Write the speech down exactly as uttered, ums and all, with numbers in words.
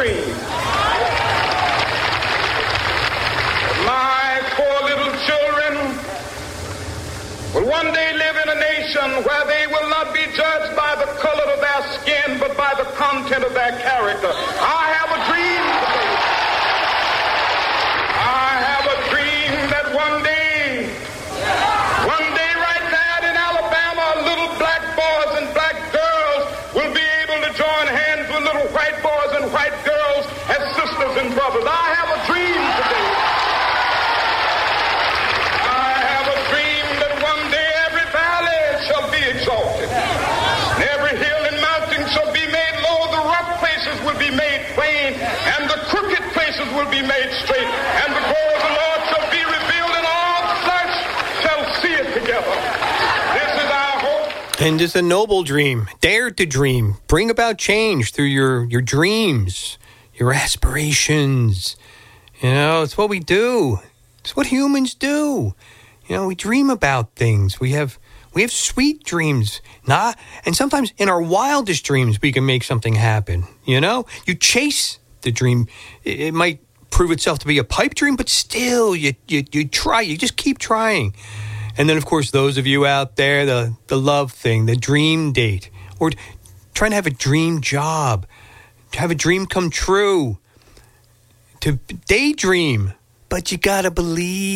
dream. My poor little children will one day live in a nation where they will not be judged by the color of their skin, but by the content of their character. I have a dream today. I have a dream that one day, one day right now in Alabama, little black boys and black girls will be able to join hands with little white boys and white girls as sisters and brothers. I have a dream today. I have a dream that one day every valley shall be exalted, and every hill and mountain shall be made low. The rough places will be made plain, and the crooked places will be made straight, and the glory of the Lord shall be revealed, and all flesh shall see it together. This is our hope. And it's a noble dream. Dare to dream. Bring about change through your, your dreams, your aspirations. You know, it's what we do. It's what humans do. You know, we dream about things. We have we have sweet dreams. Nah, and sometimes in our wildest dreams, we can make something happen. You know, you chase the dream. It, it might prove itself to be a pipe dream, but still, you you you try. You just keep trying. And then, of course, those of you out there, the, the love thing, the dream date, or trying to have a dream job, to have a dream come true, to daydream. But you got to believe.